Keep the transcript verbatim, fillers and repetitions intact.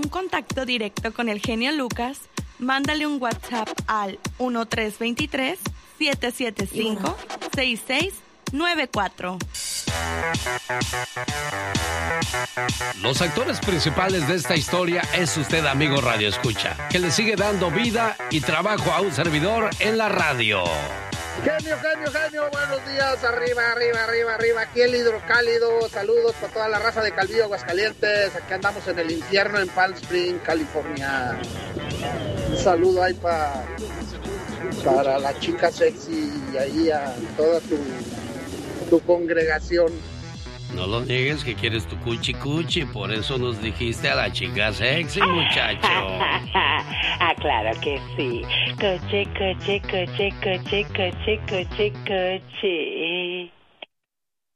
un contacto directo con el genio Lucas, mándale un WhatsApp al uno tres dos tres, siete siete cinco, seis seis nueve cuatro. Los actores principales de esta historia es usted, amigo Radio Escucha, que le sigue dando vida y trabajo a un servidor en la radio. Genio, genio, genio, buenos días, arriba, arriba, arriba, arriba, aquí el hidrocálido, saludos para toda la raza de Calvillo, Aguascalientes, aquí andamos en el infierno en Palm Springs, California. Un saludo ahí para para la chica sexy y ahí a toda tu, tu congregación. No lo niegues que quieres tu cuchi cuchi, por eso nos dijiste a la chica sexy, muchacho. Ah, claro que sí. Coche, coche, coche, coche, coche, coche, coche.